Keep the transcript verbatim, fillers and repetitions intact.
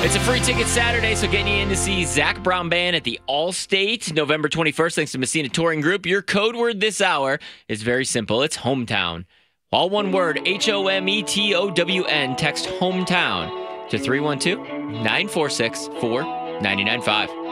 It's a free ticket Saturday, so getting you in to see Zach Brown Band at the Allstate November twenty-first, thanks to Messina Touring Group. Your code word this hour is very simple. It's hometown. All one word, H O M E T O W N. Text hometown to three one two, nine four six, four nine nine five.